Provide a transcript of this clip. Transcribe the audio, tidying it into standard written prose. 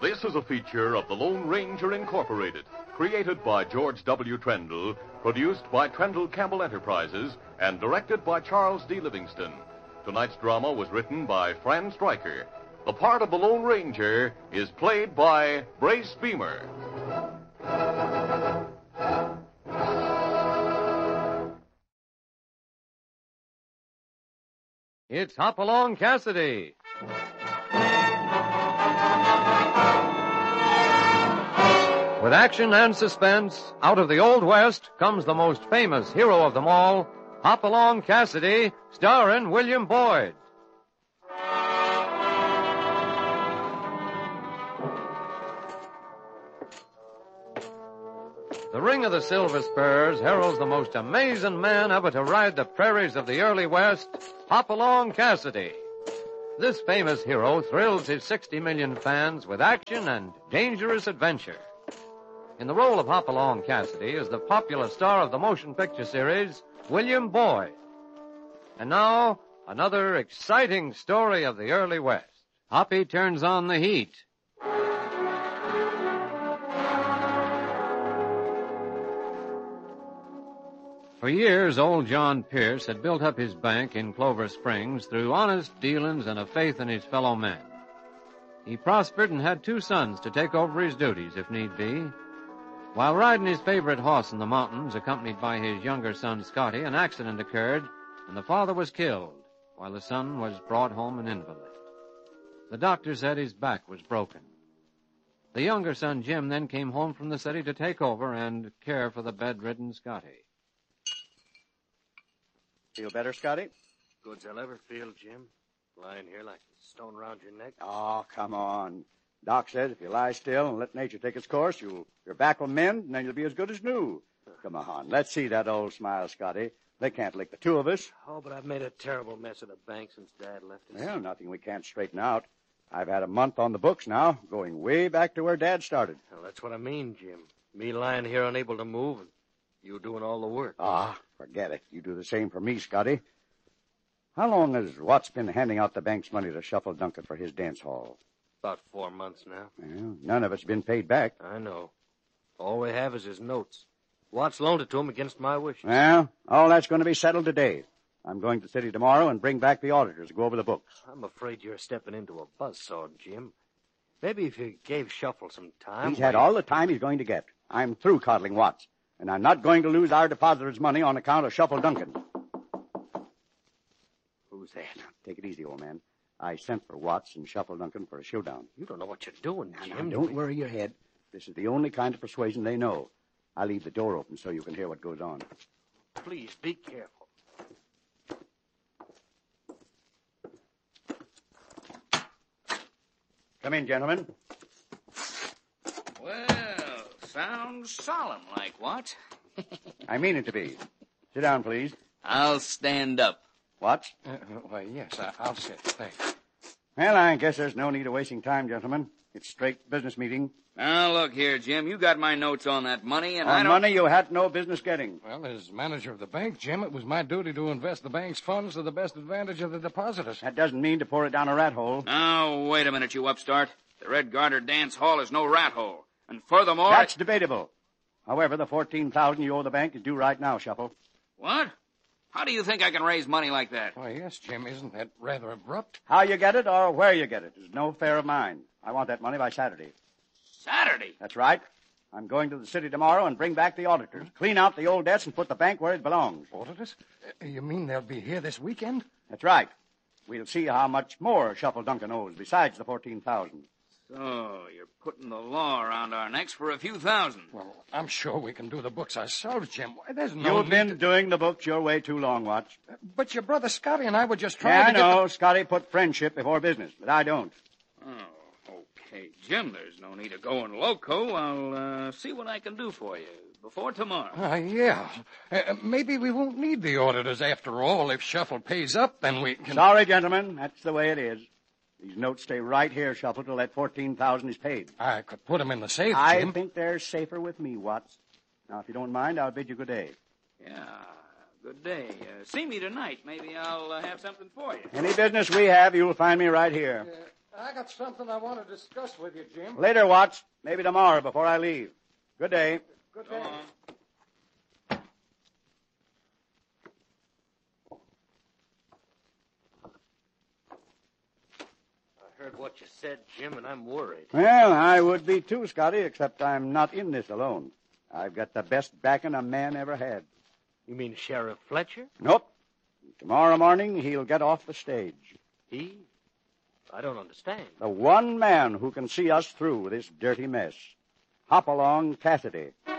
This is a feature of the Lone Ranger Incorporated, created by George W. Trendle, produced by Trendle Campbell Enterprises, and directed by Charles D. Livingston. Tonight's drama was written by Fran Stryker. The part of the Lone Ranger is played by Brace Beamer. It's Hopalong Cassidy. With action and suspense, out of the Old West comes the most famous hero of them all, Hopalong Cassidy, starring William Boyd. The Ring of the Silver Spurs heralds the most amazing man ever to ride the prairies of the early West, Hopalong Cassidy. This famous hero thrills his 60 million fans with action and dangerous adventure. In the role of Hopalong Cassidy is the popular star of the motion picture series, William Boyd. And now, another exciting story of the early West. Hoppy turns on the heat. For years, old John Pierce had built up his bank in Clover Springs through honest dealings and a faith in his fellow men. He prospered and had 2 sons to take over his duties if need be. While riding his favorite horse in the mountains, accompanied by his younger son Scotty, an accident occurred, and the father was killed, while the son was brought home an invalid. The doctor said his back was broken. The younger son, Jim, then came home from the city to take over and care for the bedridden Scotty. Feel better, Scotty? Good as I'll ever feel, Jim. Lying here like a stone around your neck. Oh, come on. Doc says if you lie still and let nature take its course, your back will mend, and then you'll be as good as new. Come on, let's see that old smile, Scotty. They can't lick the 2 of us. Oh, but I've made a terrible mess of the bank since Dad left us. Well, nothing we can't straighten out. I've had a month on the books now, going way back to where Dad started. Well, that's what I mean, Jim. Me lying here unable to move, and you doing all the work. Ah, forget it. You do the same for me, Scotty. How long has Watts been handing out the bank's money to Shuffle Duncan for his dance hall? About 4 months now. Well, none of it's been paid back. I know. All we have is his notes. Watts loaned it to him against my wishes. Well, all that's going to be settled today. I'm going to the city tomorrow and bring back the auditors to go over the books. I'm afraid you're stepping into a buzzsaw, Jim. Maybe if you gave Shuffle some time... He's had all the time he's going to get. I'm through coddling Watts, and I'm not going to lose our depositors' money on account of Shuffle Duncan. Who's that? Take it easy, old man. I sent for Watts and Shuffle Duncan for a showdown. You don't know what you're doing, Jim. Now, don't worry your head. This is the only kind of persuasion they know. I'll leave the door open so you can hear what goes on. Please, be careful. Come in, gentlemen. Well, sounds solemn like, what? I mean it to be. Sit down, please. I'll stand up. Watts? Why, yes, I'll sit. Thanks. Well, I guess there's no need of wasting time, gentlemen. It's straight business meeting. Now, look here, Jim. You got my notes on that money, and on money you had no business getting. Well, as manager of the bank, Jim, it was my duty to invest the bank's funds to the best advantage of the depositors. That doesn't mean to pour it down a rat hole. Now, wait a minute, you upstart. The Red Garter Dance Hall is no rat hole. And furthermore... That's debatable. However, the $14,000 you owe the bank is due right now, Shuffle. What? How do you think I can raise money like that? Why, yes, Jim. Isn't that rather abrupt? How you get it or where you get it is no affair of mine. I want that money by Saturday. Saturday? That's right. I'm going to the city tomorrow and bring back the auditors. Clean out the old debts and put the bank where it belongs. Auditors? You mean they'll be here this weekend? That's right. We'll see how much more Shuffle Duncan owes besides the $14,000. So, you're putting the law around our necks for a few thousand. Well, I'm sure we can do the books ourselves, Jim. Why, there's no You've been doing the books your way too long, Watts. But your brother Scotty and I were just trying to I know. Scotty put friendship before business, but I don't. Oh, okay, Jim. There's no need of going loco. I'll see what I can do for you before tomorrow. Yeah. Maybe we won't need the auditors after all. If Shuffle pays up, then we can... Sorry, gentlemen. That's the way it is. These notes stay right here, Shuffle, till that $14,000 is paid. I could put them in the safe, Jim. I think they're safer with me, Watts. Now, if you don't mind, I'll bid you good day. Yeah, good day. See me tonight. Maybe I'll have something for you. Any business we have, you'll find me right here. I got something I want to discuss with you, Jim. Later, Watts. Maybe tomorrow before I leave. Good day. Good Go day. on. I heard what you said, Jim, and I'm worried. Well, I would be too, Scotty, except I'm not in this alone. I've got the best backing a man ever had. You mean Sheriff Fletcher? Nope. Tomorrow morning, he'll get off the stage. He? I don't understand. The one man who can see us through this dirty mess. Hopalong Cassidy.